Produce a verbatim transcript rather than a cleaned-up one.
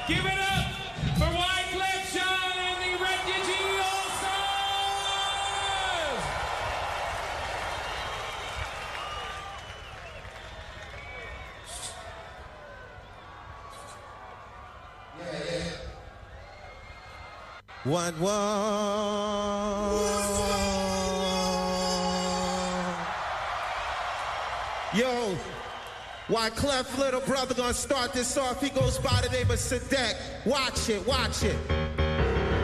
Give it up for Wyclef Jean and the Refugee All-Stars! Yeah, yeah. One, one. Yo, Wyclef little brother gonna start this off. He goes by the name of Sadek. Watch it, watch it.